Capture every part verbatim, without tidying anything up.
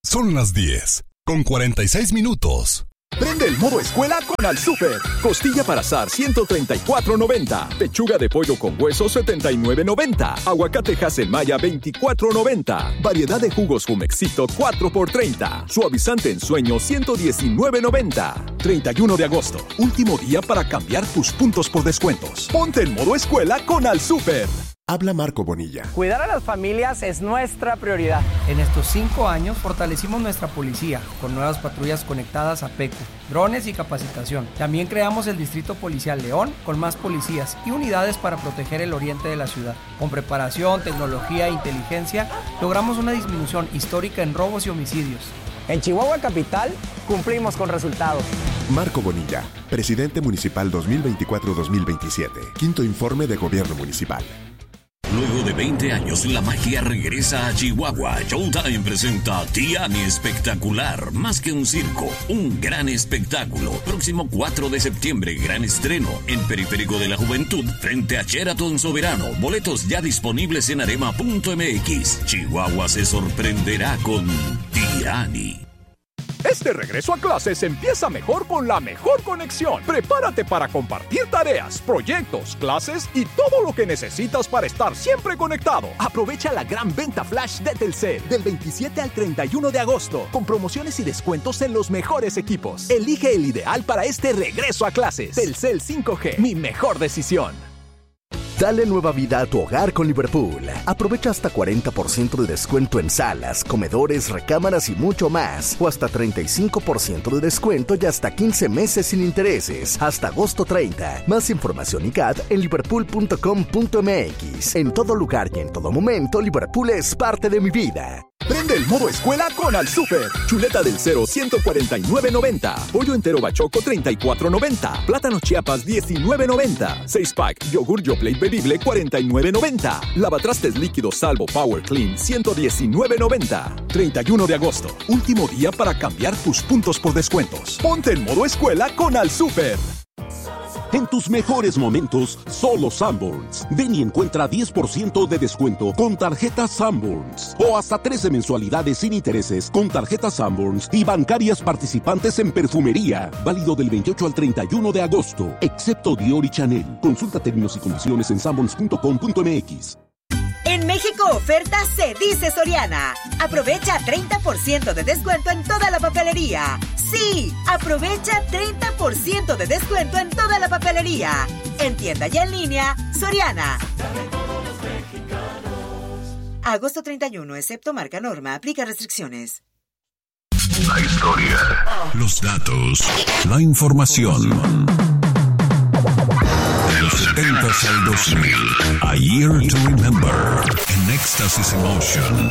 Son las diez, con cuarenta y seis minutos. Prende el modo escuela con Al Super. Costilla para asar ciento treinta y cuatro noventa. Pechuga de pollo con hueso setenta y nueve noventa. Aguacate Haselmaya veinticuatro noventa. Variedad de jugos Jumexito cuatro por treinta. Suavizante en sueño ciento diecinueve noventa. treinta y uno de agosto. Último día para cambiar tus puntos por descuentos. Ponte en modo escuela con Al Super. Habla Marco Bonilla. Cuidar a las familias es nuestra prioridad. En estos cinco años fortalecimos nuestra policía con nuevas patrullas conectadas a PECO, drones y capacitación. También creamos el Distrito Policial León con más policías y unidades para proteger el oriente de la ciudad. Con preparación, tecnología e inteligencia, logramos una disminución histórica en robos y homicidios. En Chihuahua Capital cumplimos con resultados. Marco Bonilla, presidente municipal dos mil veinticuatro a dos mil veintisiete. Quinto informe de gobierno municipal. Luego de veinte años, la magia regresa a Chihuahua. Showtime presenta Tiani Espectacular, más que un circo, un gran espectáculo. Próximo cuatro de septiembre, gran estreno en Periférico de la Juventud, frente a Sheraton Soberano. Boletos ya disponibles en arema punto m x. Chihuahua se sorprenderá con Tiani. Este regreso a clases empieza mejor con la mejor conexión. Prepárate para compartir tareas, proyectos, clases y todo lo que necesitas para estar siempre conectado. Aprovecha la gran venta flash de Telcel del veintisiete al treinta y uno de agosto con promociones y descuentos en los mejores equipos. Elige el ideal para este regreso a clases. Telcel cinco G, mi mejor decisión. Dale nueva vida a tu hogar con Liverpool. Aprovecha hasta cuarenta por ciento de descuento en salas, comedores, recámaras y mucho más. O hasta treinta y cinco por ciento de descuento y hasta quince meses sin intereses. Hasta agosto treinta. Más información y C A D en liverpool punto com punto m x. En todo lugar y en todo momento, Liverpool es parte de mi vida. Prende el modo escuela con Al Super. Chuleta del cero ciento cuarenta y nueve noventa. Pollo entero bachoco treinta y cuatro noventa. Plátano Chiapas diecinueve noventa. seis pack yogur Yoplait bebible cuarenta y nueve noventa. Lavatrastes líquido Salvo Power Clean ciento diecinueve noventa. treinta y uno de agosto. Último día para cambiar tus puntos por descuentos. Ponte en modo escuela con Al Super. En tus mejores momentos, solo Sanborns. Ven y encuentra diez por ciento de descuento con tarjeta Sanborns. O hasta trece mensualidades sin intereses con tarjeta Sanborns y bancarias participantes en perfumería. Válido del veintiocho al treinta y uno de agosto. Excepto Dior y Chanel. Consulta términos y condiciones en sanborns punto com punto m x. En México oferta se dice Soriana. Aprovecha treinta por ciento de descuento en toda la papelería. Sí, aprovecha treinta por ciento de descuento en toda la papelería. En tienda y en línea, Soriana. Agosto treinta y uno, excepto marca Norma, aplica restricciones. La historia, los datos, la información. De los setentas al dos mil, A Year to Remember, en Éxtasis Emotion.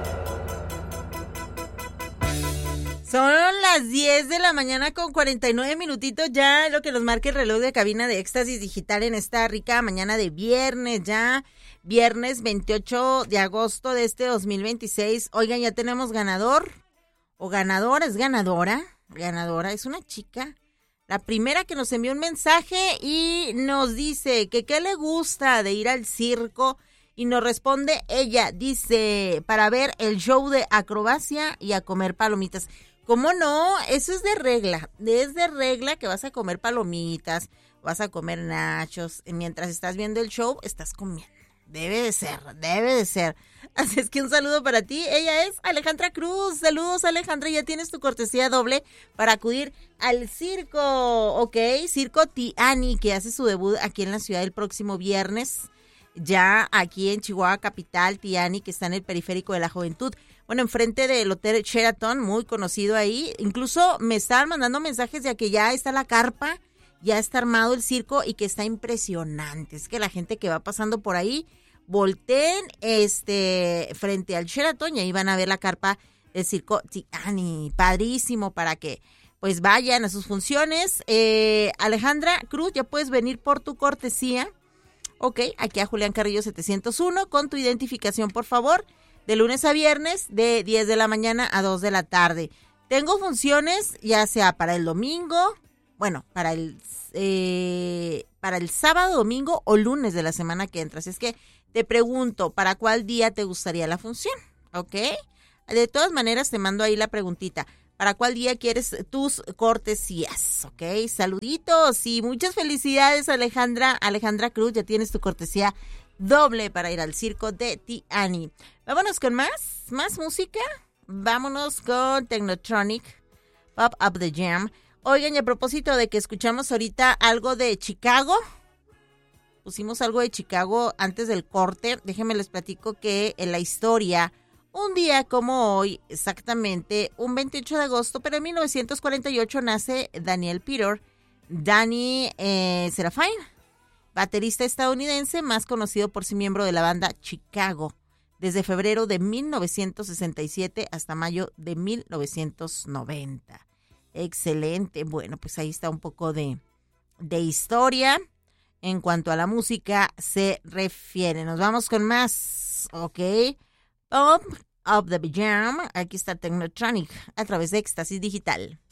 Son las diez de la mañana con cuarenta y nueve minutitos ya, lo que nos marca el reloj de cabina de Éxtasis Digital en esta rica mañana de viernes, ya viernes veintiocho de agosto de este dos mil veintiséis. Oigan, ya tenemos ganador o ganadora, es ganadora, ganadora, es una chica. La primera que nos envió un mensaje y nos dice que qué le gusta de ir al circo y nos responde ella, dice, para ver el show de acrobacia y a comer palomitas. ¿Cómo no? Eso es de regla, es de regla que vas a comer palomitas, vas a comer nachos, y mientras estás viendo el show, estás comiendo. Debe de ser, debe de ser. Así es que un saludo para ti. Ella es Alejandra Cruz. Saludos, Alejandra. Ya tienes tu cortesía doble para acudir al circo. Ok, Circo Tiani, que hace su debut aquí en la ciudad el próximo viernes. Ya aquí en Chihuahua Capital, Tiani, que está en el Periférico de la Juventud. Bueno, enfrente del Hotel Sheraton, muy conocido ahí. Incluso me estaban mandando mensajes de que ya está la carpa, ya está armado el circo y que está impresionante. Es que la gente que va pasando por ahí volteen este, frente al Sheraton y ahí van a ver la carpa del Circo Tiani. Padrísimo para que pues vayan a sus funciones. Eh, Alejandra Cruz, ya puedes venir por tu cortesía. Ok, aquí a Julián Carrillo setecientos uno con tu identificación, por favor, de lunes a viernes de diez de la mañana a dos de la tarde. Tengo funciones ya sea para el domingo, bueno, para el eh, para el sábado, domingo o lunes de la semana que entra. Así es que te pregunto, ¿para cuál día te gustaría la función? ¿Ok? De todas maneras, te mando ahí la preguntita. ¿Para cuál día quieres tus cortesías? Ok, saluditos y muchas felicidades, Alejandra. Alejandra Cruz, ya tienes tu cortesía doble para ir al circo de Tiani. Vámonos con más, más música. Vámonos con Technotronic, Pop Up the Jam. Oigan, y a propósito de que escuchamos ahorita algo de Chicago, pusimos algo de Chicago antes del corte. Déjenme les platico que en la historia, un día como hoy, exactamente, un veintiocho de agosto, pero en mil novecientos cuarenta y ocho nace Daniel Peter, Danny eh, Serafine, baterista estadounidense, más conocido por ser miembro de la banda Chicago, desde febrero de mil novecientos sesenta y siete hasta mayo de mil novecientos noventa. Excelente. Bueno, pues ahí está un poco de, de historia en cuanto a la música se refiere. Nos vamos con más, ¿ok? Pop Up the Jam. Aquí está Technotronic a través de Éxtasis Digital.